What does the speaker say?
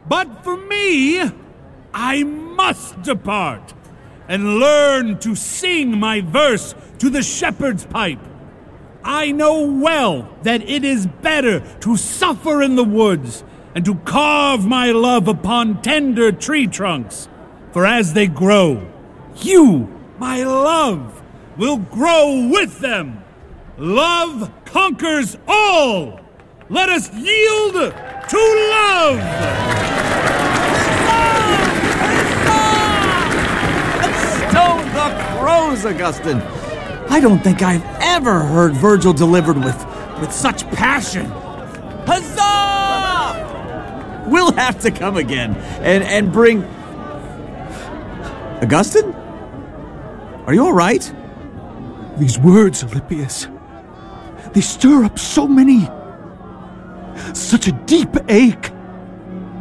But for me, I must depart and learn to sing my verse to the shepherd's pipe. I know well that it is better to suffer in the woods and to carve my love upon tender tree trunks. For as they grow, you, my love, will grow with them. Love conquers all. Let us yield to love. Stone the crows, Augustine. I don't think I've ever heard Virgil delivered with such passion. Huzzah! We'll have to come again and bring... Augustine? Are you all right? These words, Alypius, they stir up such a deep ache.